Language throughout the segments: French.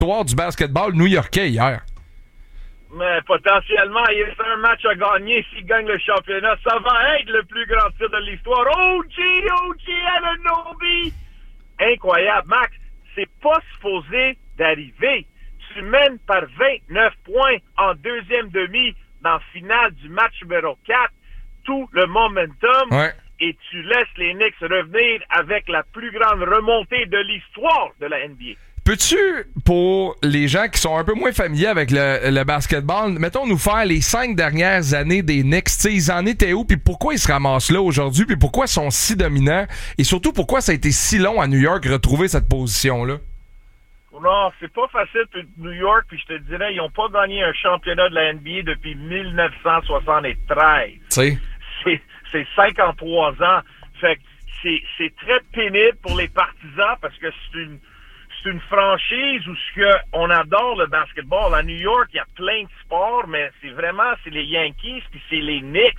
victoire du basketball new-yorkais hier. Mais potentiellement, il reste un match à gagner. S'il gagne le championnat, ça va être le plus grand tir de l'histoire. OG Anunoby! Incroyable. Max, c'est pas supposé d'arriver. Tu mènes par 29 points en deuxième demi dans la finale du match numéro 4. Tout le momentum. Ouais. Et tu laisses les Knicks revenir avec la plus grande remontée de l'histoire de la NBA. Peux-tu, pour les gens qui sont un peu moins familiers avec le basketball, mettons nous faire les 5 dernières années des Knicks, t'sais, ils en étaient où, puis pourquoi ils se ramassent là aujourd'hui, puis pourquoi ils sont si dominants, et surtout pourquoi ça a été si long à New York retrouver cette position-là? Non, c'est pas facile pour New York, puis je te dirais, ils n'ont pas gagné un championnat de la NBA depuis 1973. T'sais. C'est 53 ans. Fait que c'est très pénible pour les partisans parce que c'est une franchise où on adore le basketball. À New York, il y a plein de sports, mais c'est les Yankees puis c'est les Knicks.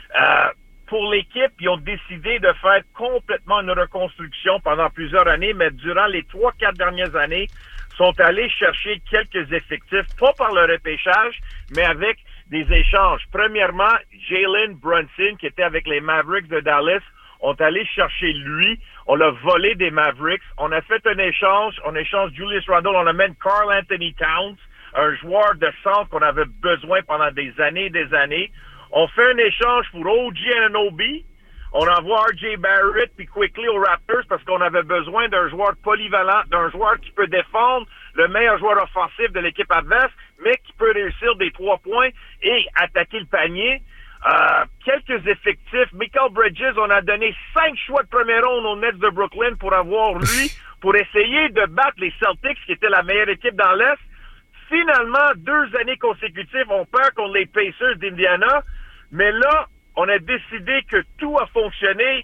Pour l'équipe, ils ont décidé de faire complètement une reconstruction pendant plusieurs années, mais durant les 3-4 dernières années, sont allés chercher quelques effectifs, pas par le repêchage, mais avec des échanges. Premièrement, Jalen Brunson, qui était avec les Mavericks de Dallas, ont allé chercher lui. On l'a volé des Mavericks. On a fait un échange. On échange Julius Randle. On amène Karl Anthony Towns, un joueur de centre qu'on avait besoin pendant des années et des années. On fait un échange pour OG Anunoby. On envoie RJ Barrett puis Quickly aux Raptors parce qu'on avait besoin d'un joueur polyvalent, d'un joueur qui peut défendre, le meilleur joueur offensif de l'équipe adverse, mais qui peut réussir des 3 points et attaquer le panier. Quelques effectifs. Mikal Bridges, on a donné 5 choix de première ronde aux Nets de Brooklyn pour avoir lui, pour essayer de battre les Celtics, qui étaient la meilleure équipe dans l'Est. Finalement, 2 années consécutives, on perd contre les Pacers d'Indiana. Mais là, on a décidé que tout a fonctionné.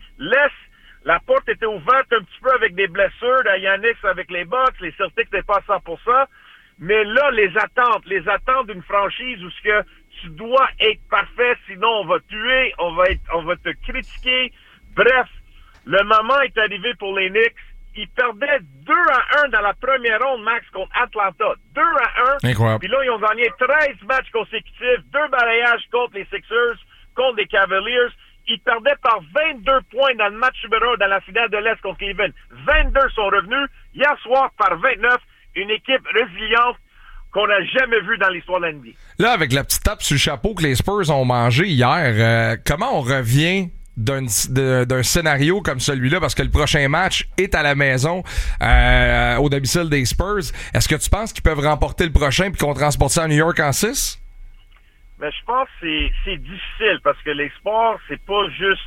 La porte était ouverte un petit peu avec des blessures. Giannis avec les Bucks, les Celtics n'étaient pas à 100%. Mais là, les attentes d'une franchise où tu dois être parfait, sinon on va tuer, on va te critiquer. Bref, le moment est arrivé pour les Knicks. Ils perdaient 2-1 dans la première ronde, Max, contre Atlanta. 2-1. Incroyable. Puis là, ils ont gagné 13 matchs consécutifs, 2 balayages contre les Sixers, contre les Cavaliers. Ils perdaient par 22 points dans le match numéro 1 dans la finale de l'Est contre Cleveland. 22 sont revenus. Hier soir, par 29, une équipe résiliente qu'on n'a jamais vue dans l'histoire de l'NBA. Là, avec la petite tape sur le chapeau que les Spurs ont mangé hier, comment on revient d'un scénario comme celui-là, parce que le prochain match est à la maison, au domicile des Spurs? Est-ce que tu penses qu'ils peuvent remporter le prochain puis qu'on transporte ça à New York en 6? Mais je pense que c'est difficile parce que les sports, c'est pas juste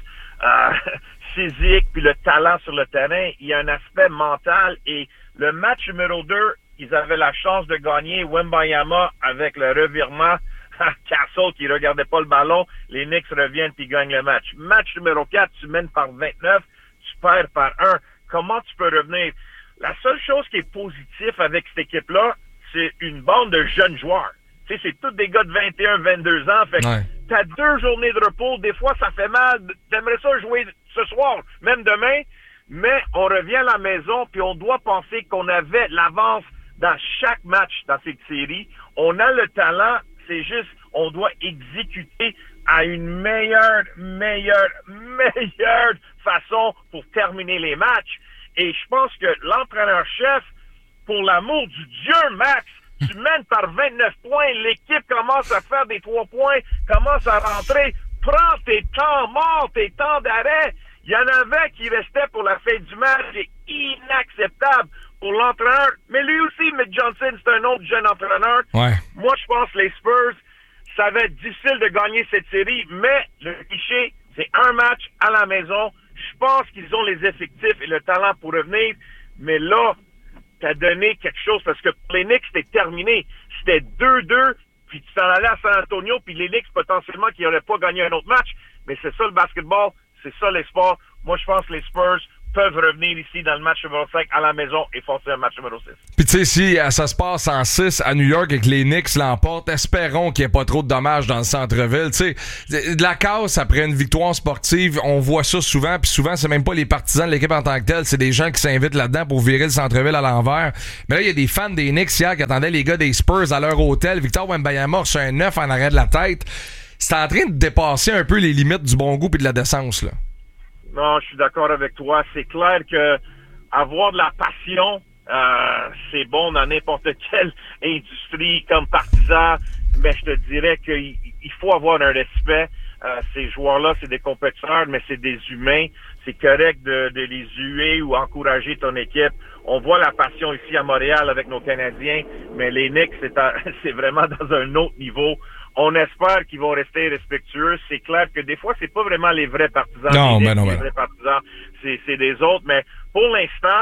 physique puis le talent sur le terrain. Il y a un aspect mental et le match numéro 2, ils avaient la chance de gagner Wembanyama avec le revirement Castle qui regardait pas le ballon. Les Knicks reviennent puis gagnent le match. Match numéro 4, tu mènes par 29, tu perds par 1. Comment tu peux revenir? La seule chose qui est positive avec cette équipe-là, c'est une bande de jeunes joueurs. Tu sais, c'est tous des gars de 21, 22 ans. Fait que t'as 2 journées de repos. Des fois, ça fait mal. T'aimerais ça jouer ce soir, même demain. Mais on revient à la maison, puis on doit penser qu'on avait l'avance dans chaque match dans cette série. On a le talent. C'est juste, on doit exécuter à une meilleure façon pour terminer les matchs. Et je pense que l'entraîneur-chef, pour l'amour du Dieu, Max, tu mènes par 29 points, l'équipe commence à faire des 3 points, commence à rentrer, prends tes temps morts, tes temps d'arrêt. Il y en avait qui restaient pour la fin du match, c'est inacceptable pour l'entraîneur. Mais lui aussi, Mick Johnson, c'est un autre jeune entraîneur. Ouais. Moi, je pense que les Spurs, ça va être difficile de gagner cette série, mais le cliché, c'est un match à la maison. Je pense qu'ils ont les effectifs et le talent pour revenir, mais là, t'as donné quelque chose, parce que pour les Knicks, c'était terminé. C'était 2-2, puis tu t'en allais à San Antonio, puis les Knicks, potentiellement, qui n'auraient pas gagné un autre match. Mais c'est ça le basketball, c'est ça les sports. Moi, je pense que les Spurs peuvent revenir ici dans le match numéro 5 à la maison et forcer un match numéro 6. Puis tu sais, si ça se passe en 6 à New York et que les Knicks l'emportent, espérons qu'il n'y ait pas trop de dommages dans le centre-ville. Tu sais, de la casse après une victoire sportive, on voit ça souvent, puis souvent, c'est même pas les partisans de l'équipe en tant que telle, c'est des gens qui s'invitent là-dedans pour virer le centre-ville à l'envers. Mais là, il y a des fans des Knicks hier qui attendaient les gars des Spurs à leur hôtel. Victor Wembanyama reçoit un 9 en arrêt de la tête. C'est en train de dépasser un peu les limites du bon goût et de la décence, là. Non, je suis d'accord avec toi. C'est clair que avoir de la passion, c'est bon dans n'importe quelle industrie comme partisan, mais je te dirais qu'il faut avoir un respect. Ces joueurs-là, c'est des compétiteurs, mais c'est des humains. C'est correct de les huer ou encourager ton équipe. On voit la passion ici à Montréal avec nos Canadiens, mais les Knicks, c'est vraiment dans un autre niveau. On espère qu'ils vont rester respectueux. C'est clair que des fois, c'est pas vraiment les vrais partisans. Non, mais non, les vrais partisans, c'est des autres. Mais pour l'instant,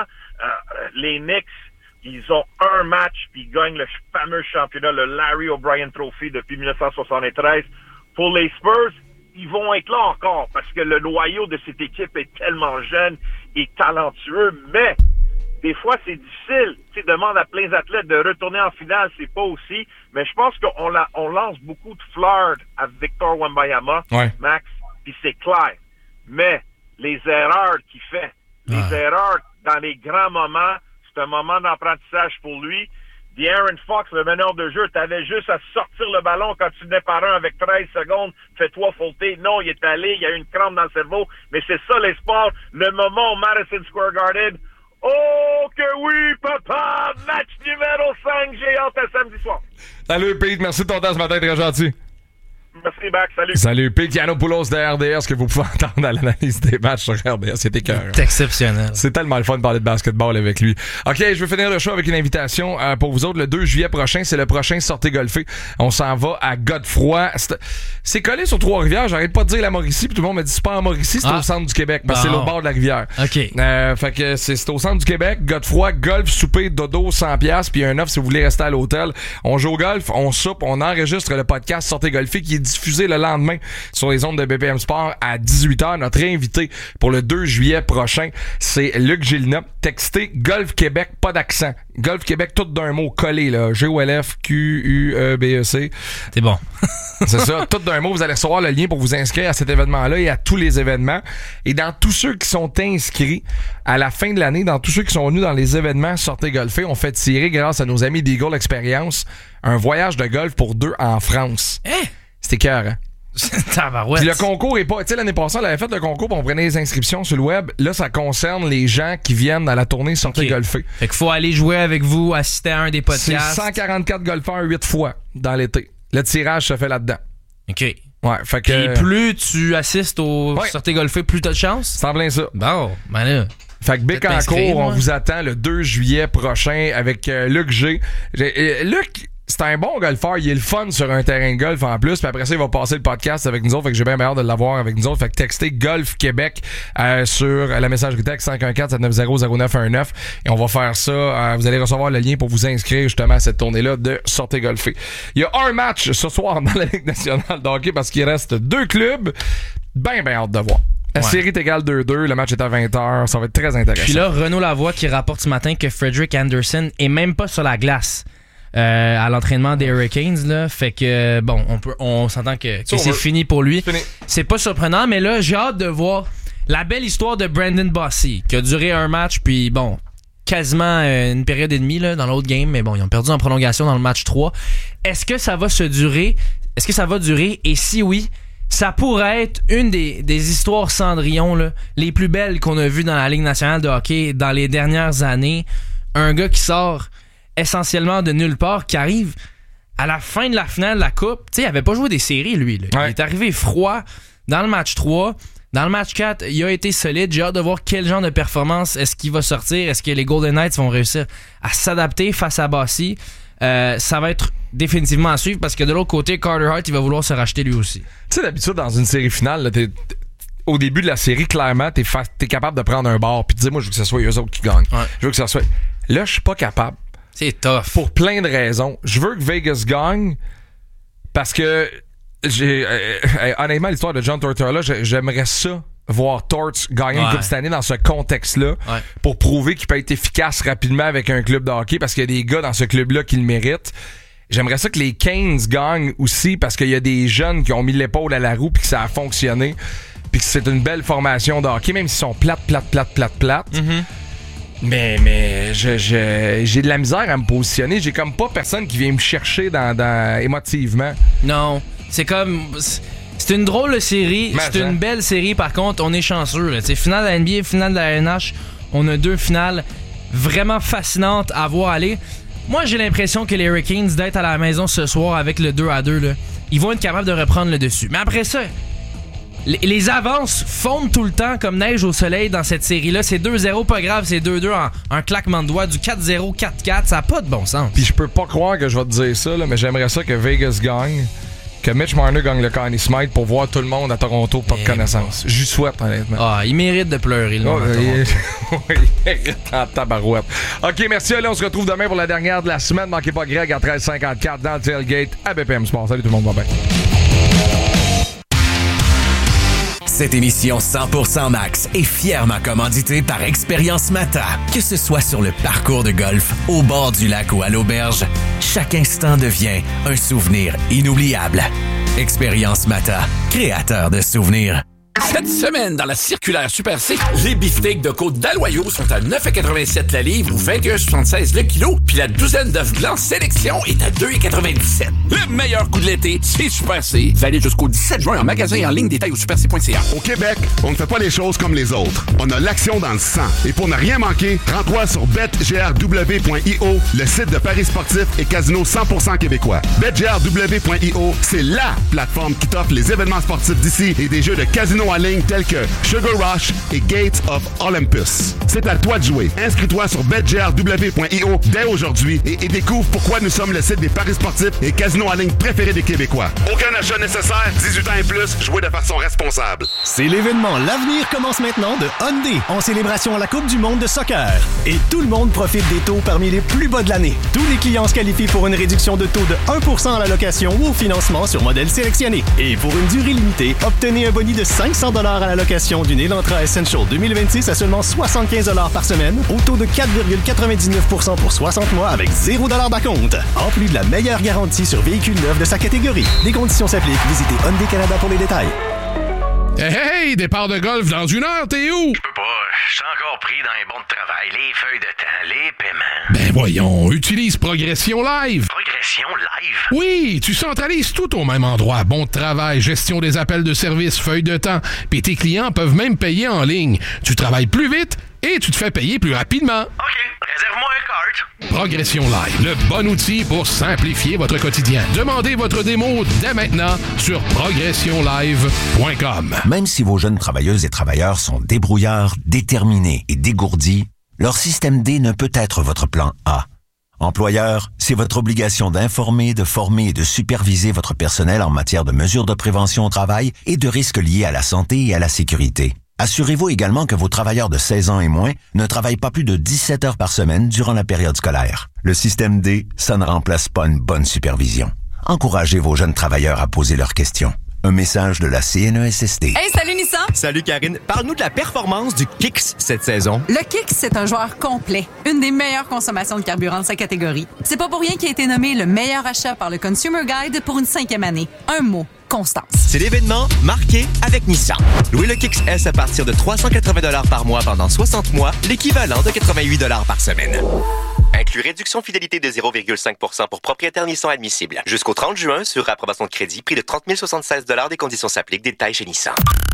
les Knicks, ils ont un match puis ils gagnent le fameux championnat, le Larry O'Brien Trophy depuis 1973. Pour les Spurs, ils vont être là encore parce que le noyau de cette équipe est tellement jeune et talentueux, mais des fois, c'est difficile. Tu demandes à plein d'athlètes de retourner en finale, c'est pas aussi. Mais je pense qu'on lance beaucoup de fleurs à Victor Wembanyama, ouais. Max, puis c'est clair. Mais les erreurs qu'il fait, les erreurs dans les grands moments, c'est un moment d'apprentissage pour lui. De'Aaron Fox, le meneur de jeu, t'avais juste à sortir le ballon quand tu venais par un avec 13 secondes, fais-toi faulter. Non, il est allé, il y a eu une crampe dans le cerveau. Mais c'est ça l'espoir. Le moment au Madison Square Garden. Oh que oui, papa! Match numéro 5, j'ai hâte à samedi soir. Salut Pete, merci de ton temps ce matin, très gentil. Merci, Max. Salut. Salut, Pete Yiannopoulos de RDS, que vous pouvez entendre à l'analyse des matchs sur RDS. C'était cœur. C'est exceptionnel. C'est tellement le fun de parler de basketball avec lui. OK, je vais finir le show avec une invitation pour vous autres. Le 2 juillet prochain, c'est le prochain Sortez Golfer. On s'en va à Godefroy. C'est collé sur Trois-Rivières. J'arrête pas de dire la Mauricie, puis tout le monde me dit c'est pas en Mauricie, c'est au centre du Québec. Parce que c'est l'autre bord de la rivière. OK. Fait que c'est au centre du Québec. Godefroy, golf, souper, dodo, 100$, puis un offre si vous voulez rester à l'hôtel. On joue au golf, on soupe, on enregistre le podcast Sortez Golfer qui est diffusé le lendemain sur les ondes de BPM Sport à 18h. Notre invité pour le 2 juillet prochain, c'est Luc Gélina. Textez Golf Québec, pas d'accent. Golf Québec, tout d'un mot collé, là. Golf-Québec. C'est bon. C'est ça, tout d'un mot. Vous allez recevoir le lien pour vous inscrire à cet événement-là et à tous les événements. Et dans tous ceux qui sont inscrits à la fin de l'année, dans tous ceux qui sont venus dans les événements Sortez Golfer, on fait tirer, grâce à nos amis d'Eagle Experience, un voyage de golf pour 2 en France. C'était cœur, hein? Tabarouette. Puis le concours est pas... Tu sais, l'année passée, on avait fait le concours, puis on prenait les inscriptions sur le web. Là, ça concerne les gens qui viennent à la tournée Sortez Golfer. Fait qu'il faut aller jouer avec vous, assister à un des podcasts. C'est 144 golfeurs 8 fois dans l'été. Le tirage se fait là-dedans. OK. Ouais, fait que... Puis plus tu assistes au Sortez Golfer, plus t'as de chance. C'est en plein ça. Bon, ben là... Fait que Bécancour, on vous attend le 2 juillet prochain avec Luc G. Luc... C'est un bon golfeur, il est le fun sur un terrain de golf en plus, puis après ça il va passer le podcast avec nous autres, fait que j'ai bien hâte de l'avoir avec nous autres. Fait que textez Golf Québec sur la messagerie texte 514-790-0919 et on va faire ça. Vous allez recevoir le lien pour vous inscrire justement à cette tournée-là de Sortez Golfer. Il y a un match ce soir dans la Ligue nationale de hockey parce qu'il reste 2 clubs. Ben hâte de voir. La série est égale 2-2, le match est à 20h, ça va être très intéressant. Puis là, Renaud Lavoie qui rapporte ce matin que Frederick Anderson est même pas sur la glace. À l'entraînement des Hurricanes, là. Fait que, bon, on s'entend que c'est fini pour lui. C'est pas surprenant, mais là, j'ai hâte de voir la belle histoire de Brandon Bossy, qui a duré un match, puis bon, quasiment une période et demie, là, dans l'autre game, mais bon, ils ont perdu en prolongation dans le match 3. Est-ce que ça va durer? Et si oui, ça pourrait être une des histoires Cendrillon, là, les plus belles qu'on a vues dans la Ligue nationale de hockey dans les dernières années. Un gars qui sort essentiellement de nulle part, qui arrive à la fin de la finale de la Coupe. Tu sais, il avait pas joué des séries, lui. Là. Il est arrivé froid dans le match 3. Dans le match 4, il a été solide. J'ai hâte de voir quel genre de performance est-ce qu'il va sortir. Est-ce que les Golden Knights vont réussir à s'adapter face à Bossy? Ça va être définitivement à suivre parce que de l'autre côté, Carter Hart, il va vouloir se racheter lui aussi. Tu sais, d'habitude, dans une série finale, là, au début de la série, clairement, t'es capable de prendre un bord puis de dire, moi, je veux que ce soit eux autres qui gagnent. Ouais. Je veux que ça soit... Là, je suis pas capable. C'est tough. Pour plein de raisons. Je veux que Vegas gagne parce que honnêtement, l'histoire de John Tortorella, j'aimerais ça voir Torts gagner une coupe cette année dans ce contexte-là pour prouver qu'il peut être efficace rapidement avec un club de hockey parce qu'il y a des gars dans ce club-là qui le méritent. J'aimerais ça que les Canes gagnent aussi parce qu'il y a des jeunes qui ont mis l'épaule à la roue puis que ça a fonctionné puis que c'est une belle formation de hockey, même s'ils sont plates. Mm-hmm. Mais j'ai de la misère à me positionner. J'ai comme pas personne qui vient me chercher dans émotivement. Non, c'est comme... C'est une drôle de série. C'est une belle série, par contre, on est chanceux. Là. Finale de la NBA, finale de la NH, on a 2 finales vraiment fascinantes à voir aller. Moi, j'ai l'impression que les Hurricanes, d'être à la maison ce soir avec le 2-2, là, ils vont être capables de reprendre le dessus. Mais après ça, les avances fondent tout le temps comme neige au soleil dans cette série-là. C'est 2-0, pas grave, c'est 2-2 en claquement de doigts. Du 4-0, 4-4, ça n'a pas de bon sens. Puis je peux pas croire que je vais te dire ça, là, mais j'aimerais ça que Vegas gagne, que Mitch Marner gagne le Conn Smythe pour voir tout le monde à Toronto pas de connaissance. J'y souhaite, honnêtement. Ah, il mérite de pleurer, là. Il mérite en tabarouette. OK, merci. Allez, on se retrouve demain pour la dernière de la semaine. Manquez pas Greg à 13h54 dans le tailgate à BPM Sport. Salut tout le monde, bye bye. Cette émission 100% Max est fièrement commanditée par Expérience Mata. Que ce soit sur le parcours de golf, au bord du lac ou à l'auberge, chaque instant devient un souvenir inoubliable. Expérience Mata, créateur de souvenirs. Cette semaine, dans la circulaire Super C, les beefsteaks de côte d'Aloyau sont à 9,87 la livre ou 21,76 le kilo, puis la douzaine d'œufs blancs sélection est à 2,97. Le meilleur coup de l'été, c'est Super C. Valide jusqu'au 17 juin en magasin et en ligne, détail au superc.ca. Au Québec, on ne fait pas les choses comme les autres. On a l'action dans le sang. Et pour ne rien manquer, rends-toi sur betgrw.io, le site de paris sportifs et casino 100% québécois. betgrw.io, c'est LA plateforme qui t'offre les événements sportifs d'ici et des jeux de casino en ligne tels que Sugar Rush et Gates of Olympus. C'est à toi de jouer. Inscris-toi sur betgrw.io dès aujourd'hui et découvre pourquoi nous sommes le site des paris sportifs et casinos en ligne préférés des Québécois. Aucun achat nécessaire, 18 ans et plus, jouez de façon responsable. C'est l'événement L'avenir commence maintenant de Hyundai en célébration à la Coupe du monde de soccer. Et tout le monde profite des taux parmi les plus bas de l'année. Tous les clients se qualifient pour une réduction de taux de 1% à la location ou au financement sur modèle sélectionné. Et pour une durée limitée, obtenez un boni de $500 à la location d'une Elantra Essential 2026 à seulement 75$ par semaine, au taux de 4,99% pour 60 mois avec $0 d'acompte. En plus de la meilleure garantie sur véhicules neufs de sa catégorie. Des conditions s'appliquent. Visitez Hyundai Canada pour les détails. Hey, départ de golf dans 1 heure, t'es où? Je peux pas, je suis encore pris dans les bons de travail, les feuilles de temps, les paiements. Ben voyons, utilise Progression Live. Progression Live? Oui, tu centralises tout au même endroit. Bon de travail, gestion des appels de service, feuilles de temps. Puis tes clients peuvent même payer en ligne. Tu travailles plus vite et tu te fais payer plus rapidement. OK, réserve-moi un cart. Progression Live, le bon outil pour simplifier votre quotidien. Demandez votre démo dès maintenant sur progressionlive.com. Même si vos jeunes travailleuses et travailleurs sont débrouillards, déterminés et dégourdis, leur système D ne peut être votre plan A. Employeur, c'est votre obligation d'informer, de former et de superviser votre personnel en matière de mesures de prévention au travail et de risques liés à la santé et à la sécurité. Assurez-vous également que vos travailleurs de 16 ans et moins ne travaillent pas plus de 17 heures par semaine durant la période scolaire. Le système D, ça ne remplace pas une bonne supervision. Encouragez vos jeunes travailleurs à poser leurs questions. Un message de la CNESST. Hey, salut Nissan! Salut Karine. Parle-nous de la performance du Kicks cette saison. Le Kicks, c'est un joueur complet. Une des meilleures consommations de carburant de sa catégorie. C'est pas pour rien qu'il a été nommé le meilleur achat par le Consumer Guide pour une 5e année. Un mot. Constance. C'est l'événement marqué avec Nissan. Louez le Kicks S à partir de $380 par mois pendant 60 mois, l'équivalent de $88 par semaine. Inclut réduction fidélité de 0,5% pour propriétaire Nissan admissible. Jusqu'au 30 juin, sur approbation de crédit, prix de 30 076 $. Des conditions s'appliquent. Détails chez Nissan.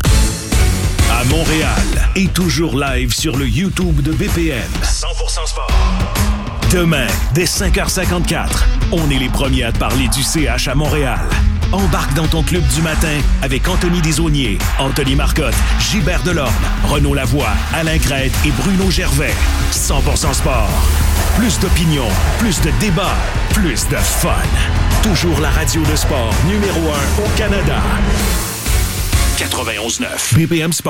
À Montréal et toujours live sur le YouTube de BPM. 100% sport. Demain, dès 5h54, on est les premiers à te parler du CH à Montréal. Embarque dans ton club du matin avec Anthony Desaulniers, Anthony Marcotte, Gilbert Delorme, Renaud Lavoie, Alain Crête et Bruno Gervais. 100% sport. Plus d'opinion, plus de débats, plus de fun. Toujours la radio de sport numéro 1 au Canada. 91.9 BPM Sport.